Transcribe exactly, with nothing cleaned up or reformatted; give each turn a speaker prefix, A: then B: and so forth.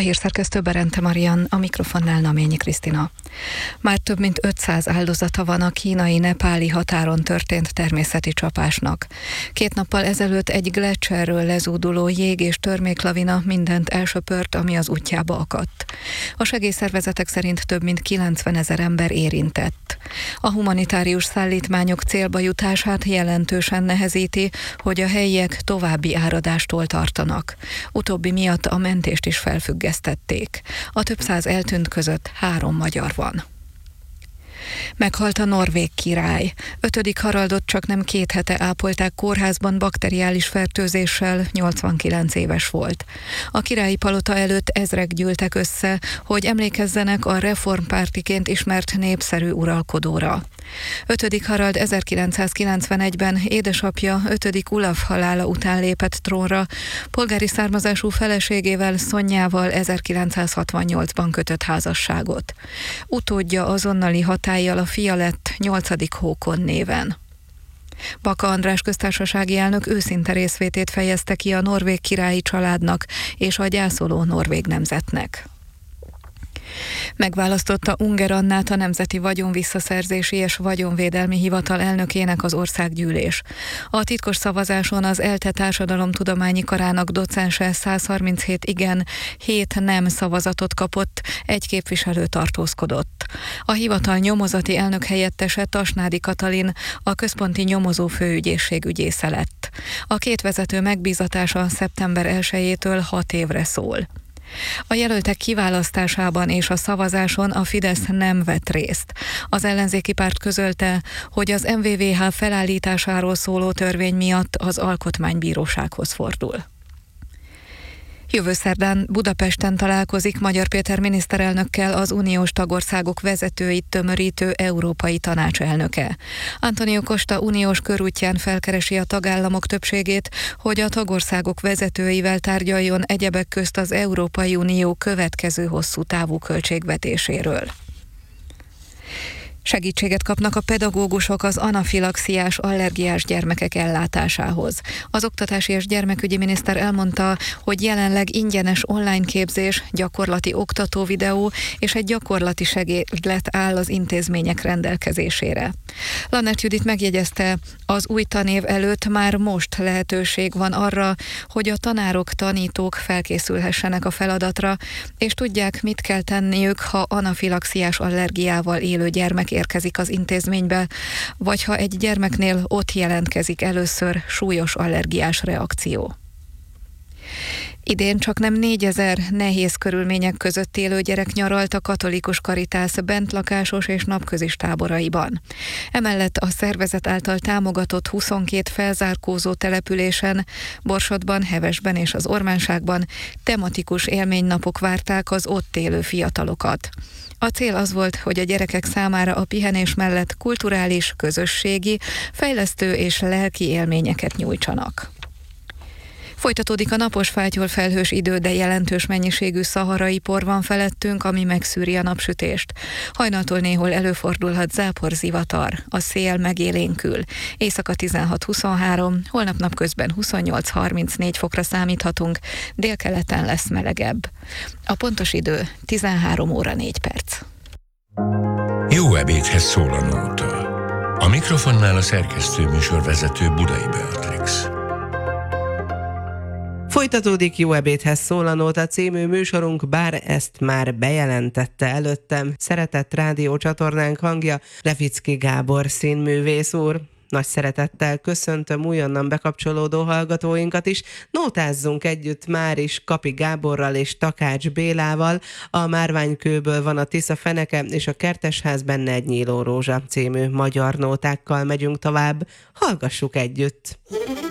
A: hírszerkesztő Berente Marian, a mikrofonnál Naményi Krisztina. Már több mint ötszáz áldozata van a kínai-nepáli határon történt természeti csapásnak. Két nappal ezelőtt egy gleccserről lezúduló jég- és törméklavina mindent elsöpört, ami az útjába akadt. A segélyszervezetek szerint több mint kilencvenezer ember érintett. A humanitárius szállítmányok célba jutását jelentősen nehezíti, hogy a helyiek további áradástól tartanak. Utóbbi miatt a mentést is felfüggesztették. A több száz eltűnt között három magyar van. Meghalt a norvég király. Ötödik Haraldot csak nem két hete ápolták kórházban bakteriális fertőzéssel, nyolcvankilenc éves volt. A királyi palota előtt ezrek gyűltek össze, hogy emlékezzenek a reformpártiként ismert népszerű uralkodóra. Ötödik Harald ezerkilencszázkilencvenegyben édesapja ötödik Ulaf halála után lépett trónra, polgári származású feleségével, Szonyával ezerkilencszázhatvannyolcban kötött házasságot. Utódja azonnali hatállyal a fia lett, nyolcadik Hókon néven. Baka András köztársasági elnök őszinte részvétét fejezte ki a norvég királyi családnak és a gyászoló norvég nemzetnek. Megválasztotta Unger Annát a Nemzeti Vagyonvisszaszerzési és Vagyonvédelmi Hivatal elnökének az országgyűlés. A titkos szavazáson az ELTE Társadalomtudományi Karának docense százharminchét igen, hét nem szavazatot kapott, egy képviselő tartózkodott. A hivatal nyomozati elnök helyettese Tasnádi Katalin a központi nyomozó főügyészség ügyésze lett. A két vezető megbízatása szeptember elsejétől hat évre szól. A jelöltek kiválasztásában és a szavazáson a Fidesz nem vett részt. Az ellenzéki párt közölte, hogy az em vé vé há felállításáról szóló törvény miatt az Alkotmánybírósághoz fordul. Jövő szerdán Budapesten találkozik Magyar Péter miniszterelnökkel az uniós tagországok vezetőit tömörítő Európai Tanács elnöke. Antonio Costa uniós körútján felkeresi a tagállamok többségét, hogy a tagországok vezetőivel tárgyaljon egyebek közt az Európai Unió következő hosszú távú költségvetéséről. Segítséget kapnak a pedagógusok az anafilaxiás allergiás gyermekek ellátásához. Az oktatási és gyermekügyi miniszter elmondta, hogy jelenleg ingyenes online képzés, gyakorlati oktatóvideó és egy gyakorlati segédlet áll az intézmények rendelkezésére. Lannert Judit megjegyezte, az új tanév előtt már most lehetőség van arra, hogy a tanárok, tanítók felkészülhessenek a feladatra, és tudják, mit kell tenniük, ha anafilaxiás allergiával élő gyermek érkezik az intézménybe, vagy ha egy gyermeknél ott jelentkezik először súlyos allergiás reakció. Idén csak nem négyezer nehéz körülmények között élő gyerek nyaralt a Katolikus Karitász bentlakásos és napközis táboraiban. Emellett a szervezet által támogatott huszonkét felzárkózó településen, Borsodban, Hevesben és az Ormánságban tematikus élménynapok várták az ott élő fiatalokat. A cél az volt, hogy a gyerekek számára a pihenés mellett kulturális, közösségi, fejlesztő és lelki élményeket nyújtsanak. Folytatódik a napos fátyol-felhős idő, de jelentős mennyiségű szaharai por van felettünk, ami megszűri a napsütést. Hajnaltól néhol előfordulhat záporzivatar, a szél megélénkül. Éjszaka tizenhat-huszonhárom, holnap napközben huszonnyolc-harmincnégy fokra számíthatunk, délkeleten lesz melegebb. A pontos idő tizenhárom óra négy perc.
B: Jó ebédhez szól a nóta. A mikrofonnál a szerkesztő műsorvezető Budai Beatrix.
C: Folytatódik Jó ebédhez szól a nóta című műsorunk, bár ezt már bejelentette előttem szeretett rádiócsatornánk hangja, Levicki Gábor színművész úr. Nagy szeretettel köszöntöm újonnan bekapcsolódó hallgatóinkat is. Nótázzunk együtt már is Kapi Gáborral és Takács Bélával. A Márványkőből van a Tisza feneke, és a Kertesház benne egy nyíló rózsa című magyar nótákkal megyünk tovább. Hallgassuk együtt!